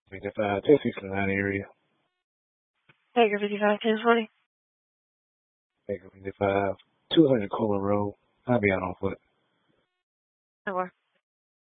55, 1069 area. Baker 55, 1040. Baker 55, 200 Coleman Road. I'll be out on foot. That works.